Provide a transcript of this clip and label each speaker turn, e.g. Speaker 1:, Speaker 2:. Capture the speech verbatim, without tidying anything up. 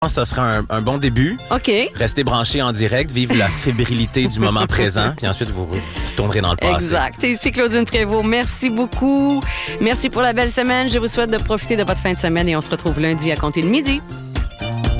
Speaker 1: Ça sera un, un bon début.
Speaker 2: OK.
Speaker 1: Restez branchés en direct, vivre la fébrilité du moment présent, puis ensuite vous retournerez dans le passé.
Speaker 2: Exact. Et ici Claudine Prévost, merci beaucoup. Merci pour la belle semaine. Je vous souhaite de profiter de votre fin de semaine et on se retrouve lundi à compter de midi.